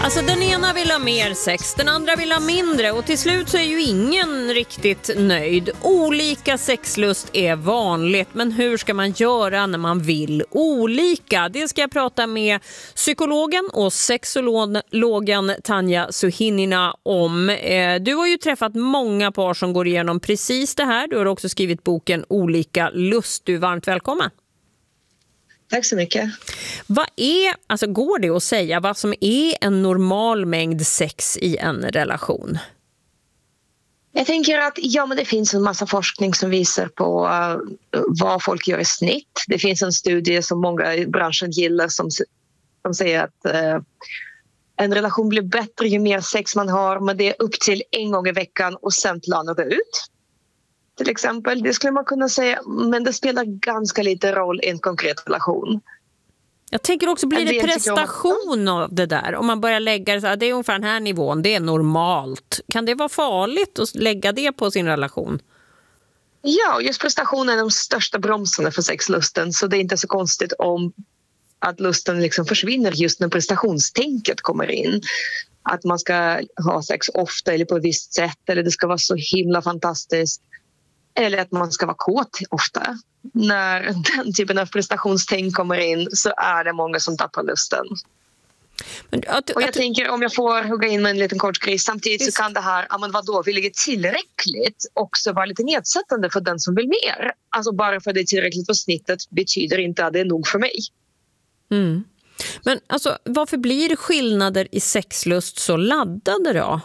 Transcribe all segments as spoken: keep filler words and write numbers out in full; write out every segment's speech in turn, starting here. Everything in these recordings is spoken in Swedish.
Alltså den ena vill ha mer sex, den andra vill ha mindre och till slut så är ju ingen riktigt nöjd. Olika sexlust är vanligt, men hur ska man göra när man vill olika? Det ska jag prata med psykologen och sexologen Tanja Suhinina om. Du har ju träffat många par som går igenom precis det här. Du har också skrivit boken Olika lust. Du är varmt välkommen. Tack så mycket. Vad är, alltså går det att säga vad som är en normal mängd sex i en relation? Jag tänker att ja, men det finns en massa forskning som visar på uh, vad folk gör i snitt. Det finns en studie som många i branschen gillar som, som säger att uh, en relation blir bättre ju mer sex man har, men det är upp till en gång i veckan och sen planar det ut. Till exempel, det skulle man kunna säga, men det spelar ganska lite roll i en konkret relation. Jag tänker också, blir det prestation av det där? Om man börjar lägga det så här, det är ungefär den här nivån, det är normalt. Kan det vara farligt att lägga det på sin relation? Ja, just prestation är de största bromsarna för sexlusten, så det är inte så konstigt om att lusten liksom försvinner just när prestationstänket kommer in. Att man ska ha sex ofta eller på ett visst sätt, eller det ska vara så himla fantastiskt. Eller att man ska vara kåt ofta. När den typen av prestationstänk kommer in så är det många som tappar lusten. Men att, och jag att, tänker, om jag får hugga in med en liten kort gris, samtidigt visst. Så kan det här, ja men vadå, vi ligger tillräckligt också vara lite nedsättande för den som vill mer. Alltså bara för att det är tillräckligt för snittet betyder inte att det är nog för mig. Mm. Men alltså, varför blir skillnader i sexlust så laddade då?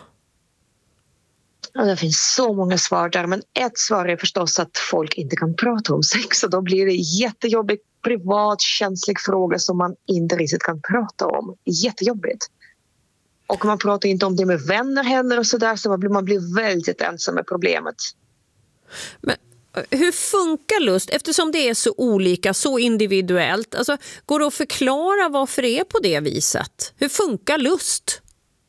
Ja, det finns så många svar där, men ett svar är förstås att folk inte kan prata om sex, och då blir det jättejobbigt, privat, känslig fråga som man inte riktigt kan prata om. Jättejobbigt. Och man pratar inte om det med vänner heller och sådär, så man blir, man blir väldigt ensam med problemet. Men hur funkar lust? Eftersom det är så olika, så individuellt, alltså, går det att förklara varför det är på det viset? Hur funkar lust?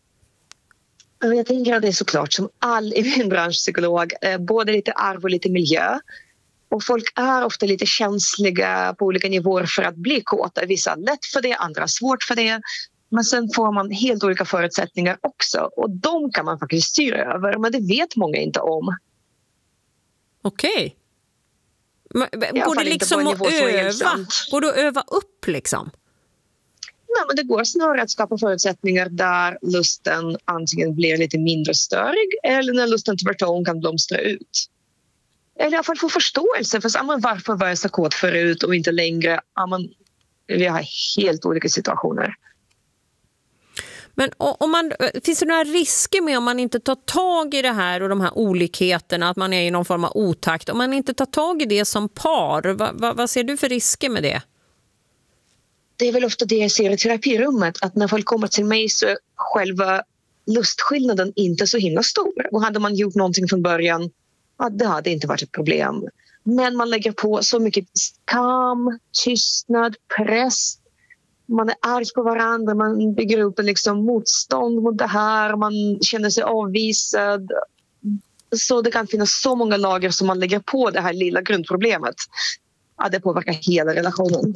Jag tänker att det är såklart som all i min bransch psykolog, både lite arv och lite miljö. Och folk är ofta lite känsliga på olika nivåer för att bli kåta. Vissa har lätt för det, andra har svårt för det. Men sen får man helt olika förutsättningar också. Och de kan man faktiskt styra över, men det vet många inte om. Okej. Okay. Går det liksom att öva? Går det att öva upp liksom? Nej, men det går snarare att skapa förutsättningar där lusten antingen blir lite mindre störig eller när lusten tvärtom kan blomstra ut. Eller i alla fall få förståelse för så, varför var jag så kåt förut och inte längre. Man, vi har helt olika situationer. Men om man, finns det några risker med om man inte tar tag i det här och de här olikheterna, att man är i någon form av otakt? Om man inte tar tag i det som par, vad, vad, vad ser du för risker med det? Det är väl ofta det jag ser i terapirummet, att när folk kommer till mig så är själva lustskillnaden inte så himla stor. Och hade man gjort någonting från början, ja, det hade inte varit ett problem. Men man lägger på så mycket skam, tystnad, press. Man är arg på varandra, man bygger upp en liksom motstånd mot det här, man känner sig avvisad. Så det kan finnas så många lager som man lägger på det här lilla grundproblemet. Ja, det påverkar hela relationen.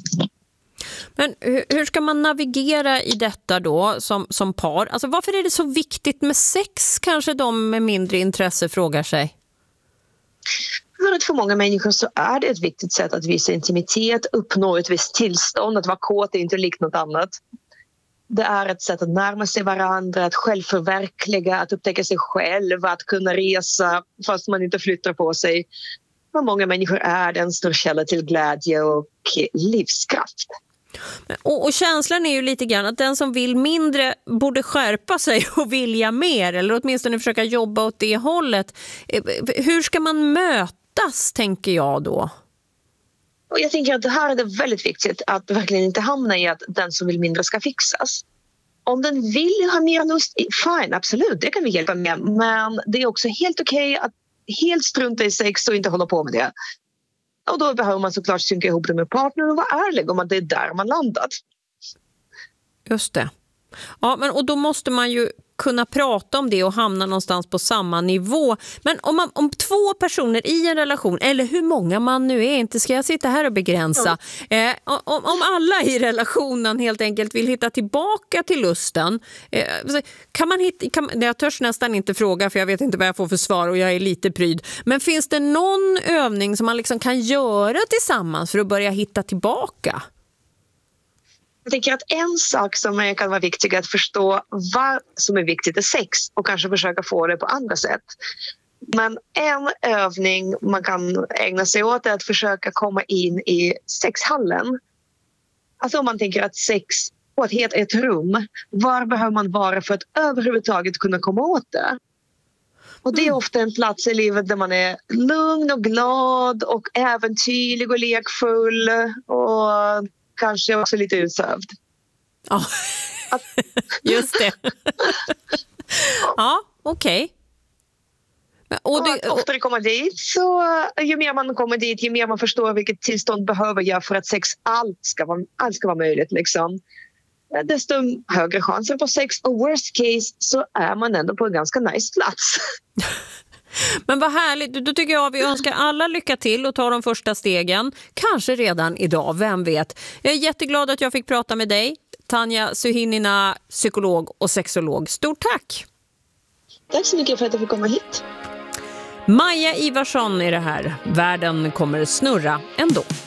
Men hur ska man navigera i detta då som, som par? Alltså varför är det så viktigt med sex? Kanske de med mindre intresse frågar sig. För att för många människor så är det ett viktigt sätt att visa intimitet, uppnå ett visst tillstånd, att vara kåt är inte likt något annat. Det är ett sätt att närma sig varandra, att självförverkliga, att upptäcka sig själv, att kunna resa fast man inte flyttar på sig. För många människor är det en stor källa till glädje och livskraft. Och, och känslan är ju lite grann att den som vill mindre borde skärpa sig och vilja mer, eller åtminstone försöka jobba åt det hållet. Hur ska man mötas, tänker jag då? Och jag tänker att det här är det väldigt viktigt att verkligen inte hamna i att den som vill mindre ska fixas. Om den vill ha mer lust, fine, absolut, det kan vi hjälpa med. Men det är också helt okej att helt strunta i sex och inte hålla på med det. Och då behöver man såklart synka ihop det med partnern och vara ärlig om att det är där man landat. Just det. Ja, men och då måste man ju kunna prata om det och hamna någonstans på samma nivå. Men om, man, om två personer i en relation, eller hur många man nu är, inte ska jag sitta här och begränsa. Eh, om, om alla i relationen helt enkelt vill hitta tillbaka till lusten, eh, kan man hitta, kan, jag törs nästan inte fråga för jag vet inte vad jag får för svar och jag är lite pryd. Men finns det någon övning som man liksom kan göra tillsammans för att börja hitta tillbaka? Jag tänker att en sak som kan vara viktig är att förstå vad som är viktigt i sex och kanske försöka få det på andra sätt. Men en övning man kan ägna sig åt är att försöka komma in i sexhallen. Alltså om man tänker att sex på ett helt ett rum, var behöver man vara för att överhuvudtaget kunna komma åt det? Och det är ofta en plats i livet där man är lugn och glad och äventyrlig och lekfull och kanske också lite utsövd. Ja, just det. Ja, okej. Okay. Och, och att oftare komma dit, så ju mer man kommer dit, ju mer man förstår vilket tillstånd behöver jag för att sex allt ska vara, allt ska vara möjligt. Liksom. Desto högre chanser på sex och worst case så är man ändå på en ganska nice plats. Men vad härligt, då tycker jag vi önskar alla lycka till och ta de första stegen. Kanske redan idag, vem vet. Jag är jätteglad att jag fick prata med dig. Tanja Suhinina, psykolog och sexolog. Stort tack! Tack så mycket för att jag fick komma hit. Maja Ivarsson är det här. Världen kommer snurra ändå.